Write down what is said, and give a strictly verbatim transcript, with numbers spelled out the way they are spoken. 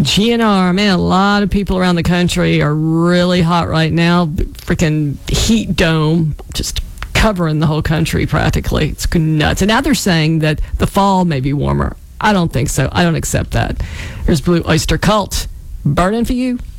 G N R, man, a lot of people around the country are really hot right now. Freaking heat dome, just covering the whole country practically. It's nuts. And now they're saying that the fall may be warmer. I don't think so. I don't accept that. Here's Blue Oyster Cult. Burning for You.